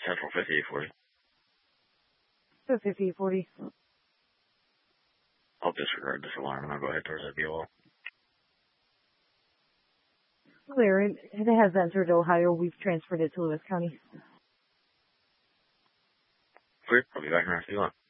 Central 5840. 5840. I'll disregard this alarm and I'll go ahead towards that BOL. Clear. It has entered Ohio. We've transferred it to Lewis County. Clear. I'll be back in around 2 long.